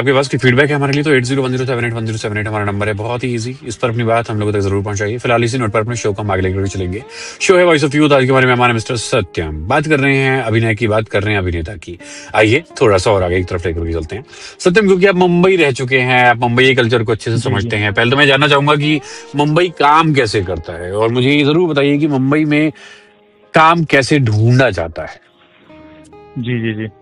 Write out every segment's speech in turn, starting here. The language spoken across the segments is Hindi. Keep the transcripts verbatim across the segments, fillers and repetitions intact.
आपके पास की फीडबैक है हमारे लिए तो eight zero one zero seven eight one zero seven eight हमारा नंबर है, बहुत ही इजी। इस पर अपनी बात हम लोगों तक जरूर पहुंचाइए। फिलहाल इसी नोट पर अपने शो को हम आगे लेकर चलेंगे। शो है वॉइस ऑफ यूथ। आज के हमारे मेहमान है मिस्टर सत्यम। बात कर रहे हैं अभिनय की, बात कर रहे हैं अभिनेता की। आइए थोड़ा सा और आगे की तरफ लेकर चलते हैं सत्यम, क्योंकि आप मुंबई रह चुके हैं, आप मुंबई के कल्चर को अच्छे से जी जी समझते हैं। पहले तो मैं जानना चाहूंगा कि मुंबई काम कैसे करता है, और मुझे ये जरूर बताइए कि मुंबई में काम कैसे ढूंढा जाता है। जी जी जी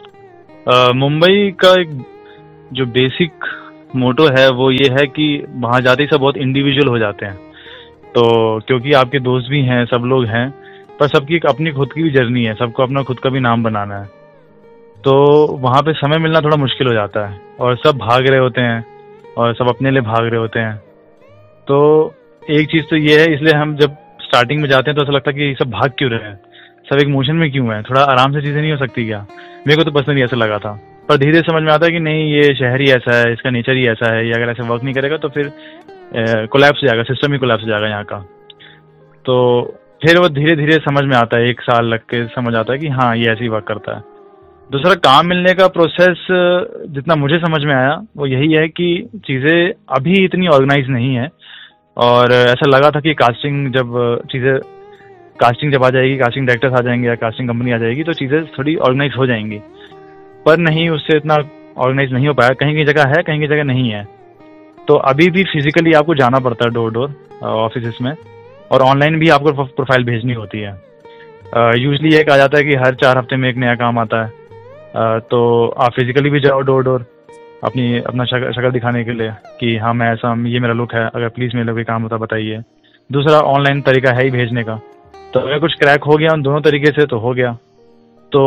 अ, मुंबई का एक जो बेसिक मोटो है वो ये है कि वहाँ जाते ही सब बहुत इंडिविजुअल हो जाते हैं। तो क्योंकि आपके दोस्त भी हैं, सब लोग हैं, पर सबकी एक अपनी खुद की भी जर्नी है, सबको अपना खुद का भी नाम बनाना है। तो वहाँ पे समय मिलना थोड़ा मुश्किल हो जाता है, और सब भाग रहे होते हैं और सब अपने लिए भाग रहे होते हैं। तो एक चीज़ तो ये है, इसलिए हम जब स्टार्टिंग में जाते हैं तो ऐसा लगता है कि सब भाग क्यों रहे हैं, सब एक मोशन में क्यों है, थोड़ा आराम से चीज़ें नहीं हो सकती क्या। मेरे को तो पर्सनली ऐसा लगा था, पर धीरे धीरे समझ में आता है कि नहीं, ये शहर ही ऐसा है, इसका नेचर ही ऐसा है, ये अगर ऐसे वर्क नहीं करेगा तो फिर कोलैप्स हो जाएगा, सिस्टम ही कोलैप्स हो जाएगा यहाँ का। तो फिर वो धीरे धीरे समझ में आता है, एक साल लग के समझ आता है कि हाँ ये ऐसे ही वर्क करता है। दूसरा, काम मिलने का प्रोसेस जितना मुझे समझ में आया वो यही है कि चीज़ें अभी इतनी ऑर्गेनाइज नहीं है, और ऐसा लगा था कि कास्टिंग जब चीज़ें कास्टिंग जब आ जाएगी, कास्टिंग डायरेक्टर्स आ जाएंगे या कास्टिंग कंपनी आ जाएगी तो चीज़ें थोड़ी ऑर्गेनाइज हो जाएंगी, पर नहीं, उससे इतना ऑर्गेनाइज नहीं हो पाया। कहीं कहीं जगह है, कहीं कहीं जगह नहीं है। तो अभी भी फिजिकली आपको जाना पड़ता है डोर डोर ऑफिस में, और ऑनलाइन भी आपको प्रोफाइल भेजनी होती है। यूजली ये कहा जाता है कि हर चार हफ्ते में एक नया काम आता है, uh, तो आप फिजिकली भी जाओ डोर डोर अपनी अपना शक्ल शक्ल दिखाने के लिए कि हाँ मैं ऐसा, ये मेरा लुक है, अगर प्लीज़ मेरे लिए कोई काम होता बताइए। दूसरा, ऑनलाइन तरीका है ही भेजने का, तो अगर कुछ क्रैक हो गया उन दोनों तरीके से तो हो गया। तो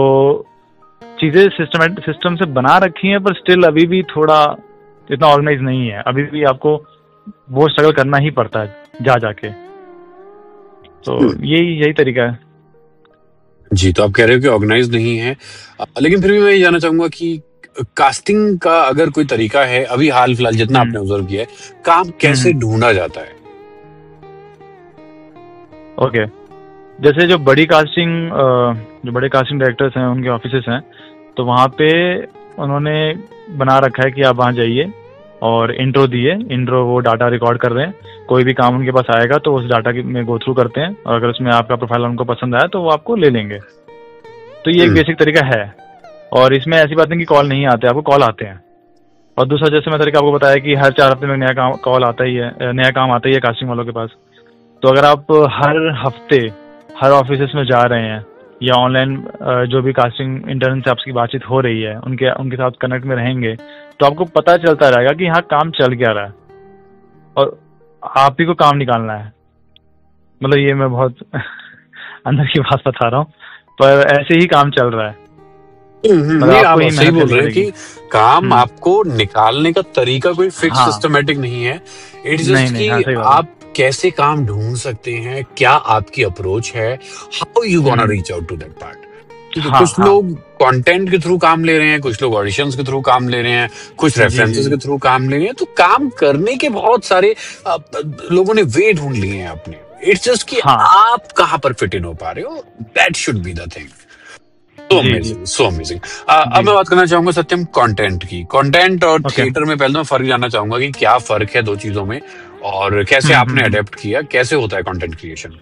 चीज़ें सिस्टमेटिक सिस्टम से बना रखी हैं, पर स्टिल अभी भी थोड़ा इतना ऑर्गेनाइज नहीं है, अभी भी आपको वो स्ट्रगल करना ही पड़ता है जा जाके। तो यही यही तरीका है जी। तो आप कह रहे हो कि ऑर्गेनाइज नहीं है, लेकिन फिर भी मैं ये जानना चाहूंगा कि कास्टिंग का अगर कोई तरीका है, अभी हाल फिलहाल जितना आपने ऑब्जर्व किया है, काम कैसे ढूंढा जाता है। ओके, जैसे जो बड़ी कास्टिंग जो बड़े कास्टिंग डायरेक्टर्स हैं, उनके ऑफिसेस हैं, तो वहाँ पे उन्होंने बना रखा है कि आप वहाँ जाइए और इंट्रो दिए, इंट्रो वो डाटा रिकॉर्ड कर रहे हैं, कोई भी काम उनके पास आएगा तो उस डाटा में गो थ्रू करते हैं, और अगर उसमें आपका प्रोफाइल उनको पसंद आया तो वो आपको ले लेंगे। तो ये एक बेसिक तरीका है, और इसमें ऐसी बात नहीं कि कॉल नहीं आते, आपको कॉल आते हैं। और दूसरा, जैसे मैं तरीका आपको बताया कि हर चार हफ्ते में नया काम कॉल आता ही है, नया काम आता ही है कास्टिंग वालों के पास। तो अगर आप हर हफ्ते हर ऑफिस में जा रहे हैं, या ऑनलाइन जो भी कास्टिंग इंटर्न से आपकी बातचीत हो रही है उनके उनके साथ कनेक्ट में रहेंगे, तो आपको पता चलता रहेगा कि हाँ काम चल क्या रहा है, और आप ही को काम निकालना है। मतलब ये मैं बहुत अंदर की बात बता रहा हूँ, पर ऐसे ही काम चल रहा है। नहीं, आप सही बोल रहे हैं कि काम आपको निकालने का तरीका कोई फिक्स हाँ, सिस्टमेटिक नहीं है। इट्स जस्ट कि आप कैसे काम ढूंढ सकते हैं, क्या आपकी अप्रोच है, how you gonna reach out to that part. ठीक है, कुछ लोग कंटेंट के थ्रू काम ले रहे हैं, कुछ लोग ऑडिशंस के थ्रू काम ले रहे हैं, कुछ रेफरेंसेस के थ्रू काम ले रहे हैं। तो काम करने के बहुत सारे लोगों ने वे ढूंढ लिए हैं अपने। इट्स जस्ट कि आप कहाँ पर फिट इन हो पा रहे हो, that should be the thing. So amazing, so amazing. अब मैं बात करना चाहूंगा सत्यम कंटेंट की। कंटेंट और थिएटर में पहले मैं फर्क जानना चाहूंगा कि क्या फर्क है दो चीजों में, और कैसे आपने अडेप्ट किया, कैसे होता है कंटेंट क्रिएशन।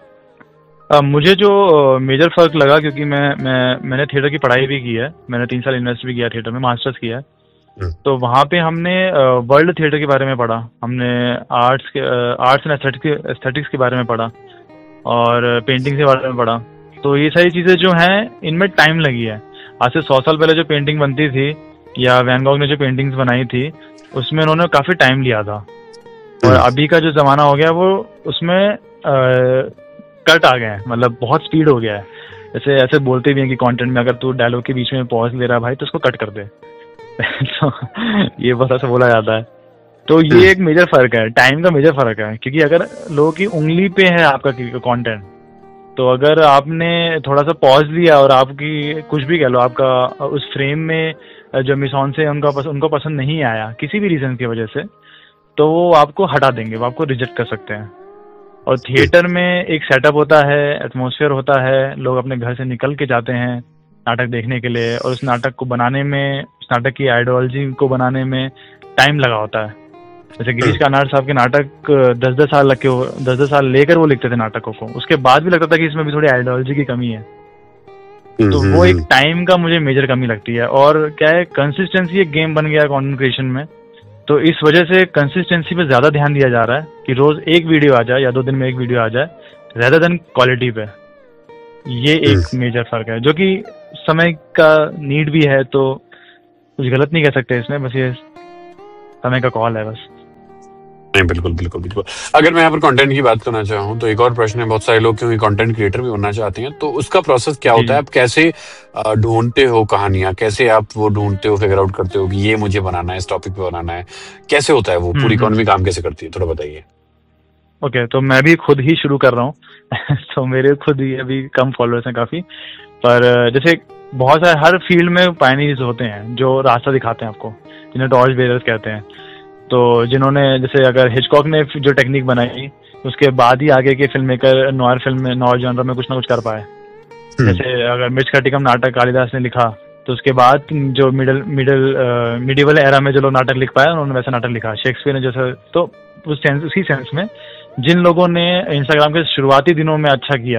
Uh, मुझे जो मेजर uh, फर्क लगा, क्योंकि मैं मैं मैंने थिएटर की पढ़ाई भी की है, मैंने तीन साल इन्वेस्ट भी किया थिएटर में, मास्टर्स किया है। तो वहाँ पे हमने वर्ल्ड uh, थिएटर के बारे में पढ़ा, हमने आर्ट्स के आर्ट्स एंड एस्थेटिक्स के बारे में पढ़ा, और पेंटिंग के बारे में पढ़ा। तो ये सारी चीज़ें जो हैं इनमें टाइम लगी है। आज से सौ साल पहले जो पेंटिंग बनती थी, या वैन गॉग ने जो पेंटिंग्स बनाई थी, उसमें उन्होंने काफ़ी टाइम लिया था। और अभी का जो ज़माना हो गया वो उसमें आ, कट आ गए हैं, मतलब बहुत स्पीड हो गया है। जैसे ऐसे बोलते भी हैं कि कंटेंट में अगर तू डायलॉग के बीच में पॉज ले रहा है भाई तो उसको कट कर दे। तो ये बस ऐसा बोला जाता है। तो ये एक मेजर फर्क है, टाइम का मेजर फर्क है, क्योंकि अगर लोगों की उंगली पे है आपका कंटेंट, तो अगर आपने थोड़ा सा पॉज लिया और आपकी कुछ भी कह लो, आपका उस फ्रेम में जो मिसॉन से उनका पस, उनको पसंद नहीं आया किसी भी रीजन की वजह से, तो वो आपको हटा देंगे, वो आपको रिजेक्ट कर सकते हैं। और थिएटर में एक सेटअप होता है, एटमॉस्फेयर होता है, लोग अपने घर से निकल के जाते हैं नाटक देखने के लिए, और उस नाटक को बनाने में, उस नाटक की आइडियोलॉजी को बनाने में टाइम लगा होता है। जैसे गिरीश कार्नाड साहब के नाटक दस दस साल लगे दस दस साल लेकर वो लिखते थे नाटकों को, उसके बाद भी लगता था कि इसमें भी थोड़ी आइडियोलॉजी की कमी है। तो वो एक टाइम का मुझे मेजर कमी लगती है। और क्या है, कंसिस्टेंसी एक गेम बन गया कंटेंट क्रिएशन में, तो इस वजह से कंसिस्टेंसी पे ज्यादा ध्यान दिया जा रहा है कि रोज एक वीडियो आ जाए या दो दिन में एक वीडियो आ जाए, रेदर देन क्वालिटी पे। ये एक मेजर फर्क है जो कि समय का नीड भी है, तो कुछ गलत नहीं कह सकते इसमें, बस ये समय का कॉल है बस। नहीं, बिल्कुल बिल्कुल बिल्कुल। अगर मैं यहाँ पर कंटेंट की बात करना चाहूँ तो एक और प्रश्न है, बहुत सारे लोग क्योंकि कंटेंट क्रिएटर भी बनना चाहते हैं, तो उसका प्रोसेस क्या होता है? आप कैसे ढूंढते हो कहानियां, कैसे आप वो ढूंढते हो, फिगर आउट करते हो कि ये मुझे बनाना है, इस टॉपिक पे बनाना है, कैसे होता है वो? पूरी इकोनॉमी काम कैसे करती है, थोड़ा बताइए। ओके okay, तो मैं भी खुद ही शुरू कर रहा हूँ तो मेरे खुद ही अभी कम फॉलोअर्स हैं काफी, पर जैसे बहुत सारे हर फील्ड में पायनियर्स होते हैं जो रास्ता दिखाते हैं आपको, जिन्हें टॉर्च बेयरर्स कहते हैं। तो जिन्होंने, जैसे अगर हिचकॉक ने जो टेक्निक बनाई, उसके बाद ही आगे के फिल्म मेकर नॉयर फिल्म में, नॉयर जॉनर में कुछ ना कुछ कर पाए। जैसे अगर मिर्च खटिकम नाटक कालिदास ने लिखा, तो उसके बाद जो मिडल मिडल मिडिवल एरा में जो लोग नाटक लिख पाए, उन्होंने वैसा नाटक लिखा। शेक्सपियर ने जैसे, तो उस सेंस, उसी सेंस में जिन लोगों ने इंस्टाग्राम के शुरुआती दिनों में अच्छा किया,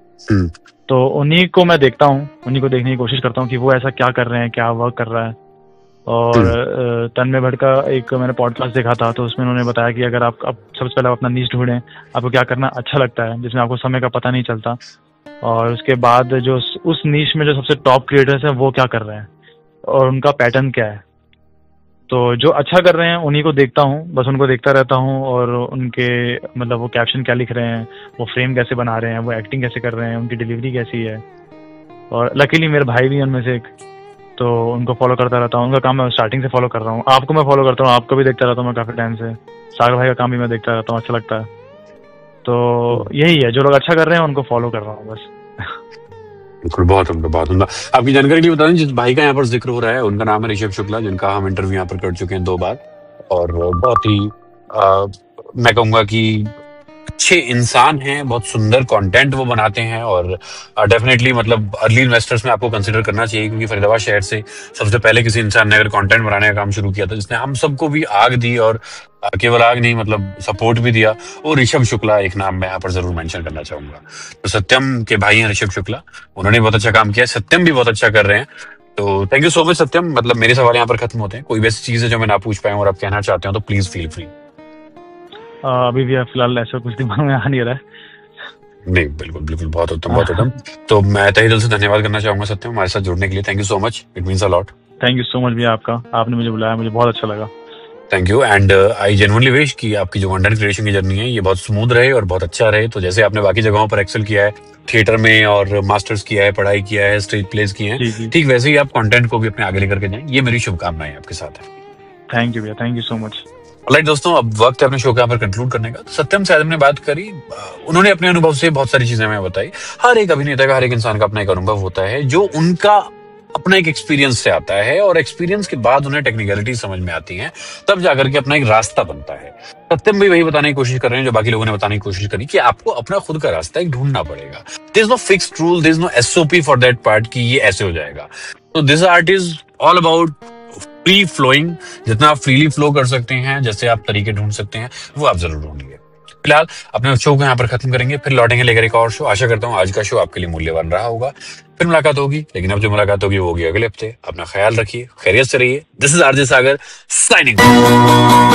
तो उन्हीं को मैं देखता हूँ, उन्हीं को देखने की कोशिश करता हूँ कि वो ऐसा क्या कर रहे हैं, क्या वर्क कर रहा है। और तन्मय भट्ट का एक मैंने पॉडकास्ट देखा था, तो उसमें उन्होंने बताया कि अगर आप, आप सबसे पहले अपना नीश ढूंढें, आपको क्या करना अच्छा लगता है, जिसमें आपको समय का पता नहीं चलता, और उसके बाद जो उस नीश में जो सबसे टॉप क्रिएटर्स हैं वो क्या कर रहे हैं और उनका पैटर्न क्या है। तो जो अच्छा कर रहे हैं उन्हीं को देखता हूँ, बस उनको देखता रहता हूँ, और उनके मतलब वो कैप्शन क्या लिख रहे हैं, वो फ्रेम कैसे बना रहे हैं, वो एक्टिंग कैसे कर रहे हैं, उनकी डिलीवरी कैसी है। और लकीली मेरे भाई भी हैं उनमें से एक, तो उनको फॉलो करता रहता हूँ। उनका काम मैं स्टार्टिंग से फॉलो कर रहा हूँ। आपको मैं फॉलो करता हूँ, आपको भी देखता रहता हूँ मैं काफी टाइम से। सागर भाई का काम भी मैं देखता रहता हूँ, अच्छा लगता है। तो यही है, जो लोग अच्छा कर रहे हैं उनको फॉलो कर रहा हूँ बस। बिल्कुल, बहुत उम्दा, बहुत उम्दा। आपकी जानकारी के लिए बता दें, जिस भाई का यहाँ पर जिक्र हो रहा है उनका नाम है ऋषभ शुक्ला, जिनका हम इंटरव्यू यहाँ पर कर चुके हैं दो बार, और बहुत ही आ, मैं कहूंगा कि अच्छे इंसान हैं, बहुत सुंदर कंटेंट वो बनाते हैं, और डेफिनेटली मतलब अर्ली इन्वेस्टर्स में आपको कंसीडर करना चाहिए, क्योंकि फरीदाबाद शहर से सबसे पहले किसी इंसान ने अगर कंटेंट बनाने का काम शुरू किया था, जिसने हम सबको भी आग दी, और केवल आग नहीं मतलब सपोर्ट भी दिया, वो ऋषभ शुक्ला एक नाम मैं यहाँ पर जरूर मेंशन करना चाहूंगा। तो सत्यम के भाई हैं ऋषभ शुक्ला, उन्होंने बहुत अच्छा काम किया, सत्यम भी बहुत अच्छा कर रहे हैं। तो थैंक यू सो मच सत्यम। मतलब मेरे सवाल यहाँ पर खत्म होते हैं। कोई भी ऐसी चीज है जो मैं ना पूछ पाया और आप कहना चाहते हो तो प्लीज फील फ्री। अभी भी फिलहाल ऐसा कुछ दिमाग में आ नहीं रहा है। नहीं, बिल्कुल बिल्कुल, बहुत उत्तम, बहुत उत्तम। तो मैं तहे दिल से धन्यवाद करना चाहूंगा सत्यम हमारे साथ जुड़ने के लिए। Thank you so much, it means a lot. Thank you so much भैया आपका, आपने मुझे बुलाया, मुझे बहुत अच्छा लगा। Thank you, and I genuinely wish कि आपकी जो कंटेंट क्रिएशन की जर्नी है ये बहुत स्मूथ रहे और बहुत अच्छा रहे। तो जैसे आपने बाकी जगहों पर एक्सेल किया है, थिएटर में और मास्टर्स किया है, पढ़ाई किया है, स्टेज प्लेस किए हैं, ठीक वैसे ही आप कंटेंट को भी अपने आगे लेकर के जाएं। ये मेरी शुभकामनाएं आपके साथ है। थैंक यू भैया, thank you so much. Alright दोस्तों, अब वक्त है अपने शो के यहाँ पर कंक्लूड करने का। सत्यम से हमने बात करी, उन्होंने अपने अनुभव से बहुत सारी चीजें हमें बताई। हर एक अभिनेता का, हर एक इंसान का अपना एक अनुभव होता है जो उनका अपना एक एक्सपीरियंस से आता है, और एक्सपीरियंस के बाद उन्हें टेक्निकलिटी समझ में आती है, तब जाकर के अपना एक रास्ता बनता है। सत्यम भी वही बताने की कोशिश कर रहे हैं जो बाकी लोगों ने बताने की कोशिश करी, कि आपको अपना खुद का रास्ता एक ढूंढना पड़ेगा। There is no fixed rule, there is no SOP for that part कि ये ऐसे हो जाएगा। तो this art is all about free flowing. जितना आप फ्रीली फ्लो कर सकते हैं, जैसे आप तरीके ढूंढ सकते हैं, वो आप जरूर ढूंढिए। फिलहाल अपने शो को यहाँ पर खत्म करेंगे, फिर लौटेंगे लेकर एक और शो। आशा करता हूँ आज का शो आपके लिए मूल्यवान रहा होगा। फिर मुलाकात होगी, लेकिन अब जो मुलाकात होगी वो होगी अगले हफ्ते। अपना ख्याल रखिए, खैरियत से रहिए। This is RJ Sagar signing.